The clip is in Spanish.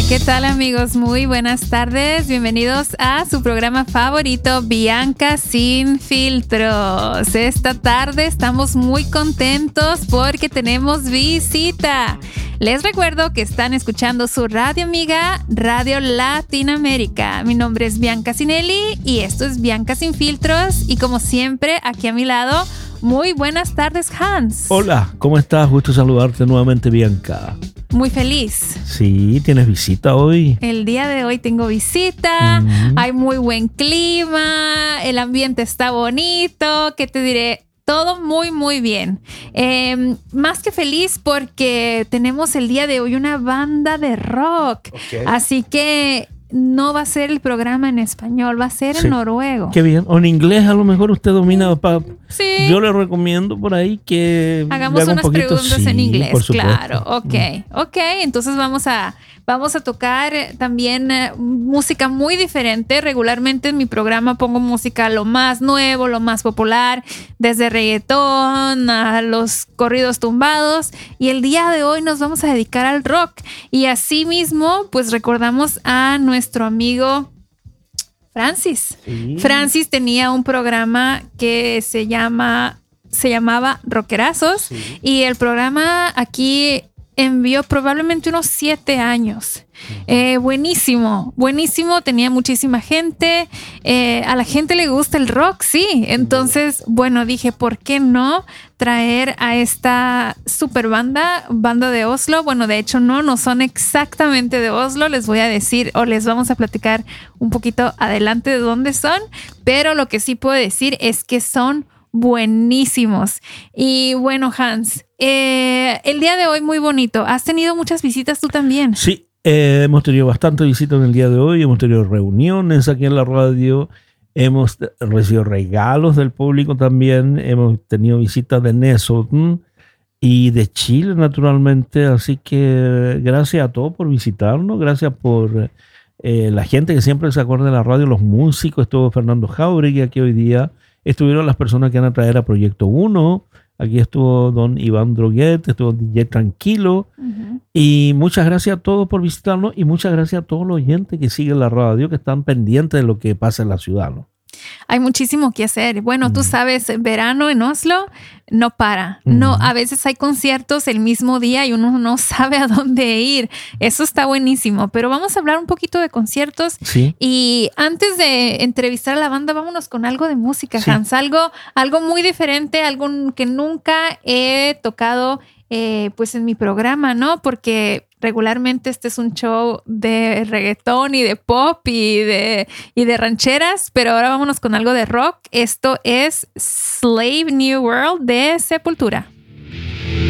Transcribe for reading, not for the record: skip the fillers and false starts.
¿Qué tal, amigos? Muy buenas tardes. Bienvenidos a su programa favorito, Bianca Sin Filtros. Esta tarde estamos muy contentos porque tenemos visita. Les recuerdo que están escuchando su radio amiga, Radio Latinoamérica. Mi nombre es Bianca Sinelli y esto es Bianca Sin Filtros. Y como siempre, aquí a mi lado, muy buenas tardes, Hans. Hola, ¿cómo estás? Gusto saludarte nuevamente, Bianca. Muy feliz. Sí, ¿tienes visita hoy? El día de hoy tengo visita, hay muy buen clima, el ambiente está bonito, ¿qué te diré? Todo muy, muy bien. Más que feliz porque tenemos el día de hoy una banda de rock. Okay. Así que no va a ser el programa en español, va a ser en noruego. Qué bien. O en inglés a lo mejor usted domina. Sí. Yo le recomiendo por ahí que hagamos unas preguntas en inglés. Claro, ok. Entonces vamos a tocar también música muy diferente. Regularmente en mi programa pongo música lo más nuevo, lo más popular, desde reggaetón a los corridos tumbados. Y el día de hoy nos vamos a dedicar al rock. Y así mismo, pues recordamos a nuestro amigo Francis. Sí. Francis tenía un programa que se llamaba Rockerazos. Sí. Y el programa aquí envió probablemente unos 7 años. Buenísimo, tenía muchísima gente, a la gente le gusta el rock, sí, entonces, bueno, dije, ¿por qué no traer a esta super banda de Oslo? Bueno, de hecho no son exactamente de Oslo, les voy a decir o les vamos a platicar un poquito adelante de dónde son, pero lo que sí puedo decir es que son buenísimos. Y bueno, Hans, el día de hoy muy bonito. ¿Has tenido muchas visitas tú también? Sí, hemos tenido bastantes visitas en el día de hoy. Hemos tenido reuniones aquí en la radio. Hemos recibido regalos del público también. Hemos tenido visitas de Nesoten y de Chile, naturalmente. Así que gracias a todos por visitarnos. Gracias por la gente que siempre se acuerda de la radio, los músicos. Estuvo Fernando Jauregui aquí hoy día. Estuvieron las personas que van a traer a Proyecto 1. Aquí estuvo don Iván Droguet, estuvo DJ Tranquilo. Uh-huh. Y muchas gracias a todos por visitarnos y muchas gracias a todos los oyentes que siguen la radio, que están pendientes de lo que pasa en la ciudad, ¿no? Hay muchísimo que hacer. Bueno, tú sabes, verano en Oslo no para. No, a veces hay conciertos el mismo día y uno no sabe a dónde ir. Eso está buenísimo. Pero vamos a hablar un poquito de conciertos. Sí. Y antes de entrevistar a la banda, vámonos con algo de música, sí. Hans. Algo muy diferente, algo que nunca he tocado pues en mi programa, ¿no? Porque regularmente este es un show de reggaetón y de pop y de rancheras, pero ahora vámonos con algo de rock. Esto es Slave New World de Sepultura.